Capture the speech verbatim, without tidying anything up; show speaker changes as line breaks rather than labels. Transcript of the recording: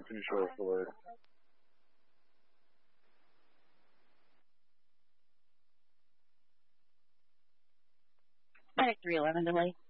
Can you show us the way?
Medic three eleven delay.